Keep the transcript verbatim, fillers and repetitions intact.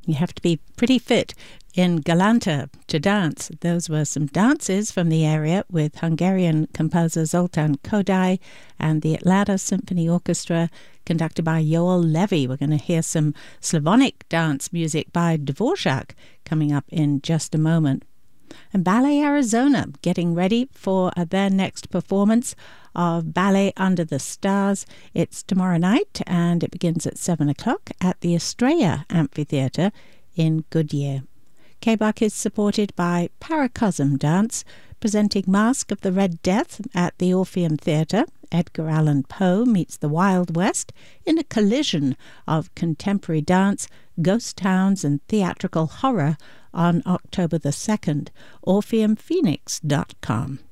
You have to be pretty fit in Galanta to dance. Those were some dances from the area with Hungarian composer Zoltán Kodály and the Atlanta Symphony Orchestra conducted by Joel Levy. We're going to hear some Slavonic dance music by Dvorak coming up in just a moment. And Ballet Arizona getting ready for uh, their next performance of Ballet Under the Stars. It's tomorrow night and it begins at seven o'clock at the Estrella Amphitheatre in Goodyear. K-Buck is supported by Paracosm Dance, presenting Masque of the Red Death at the Orpheum Theatre. Edgar Allan Poe meets the Wild West in a collision of contemporary dance, ghost towns and theatrical horror on October the second. orpheum phoenix dot com.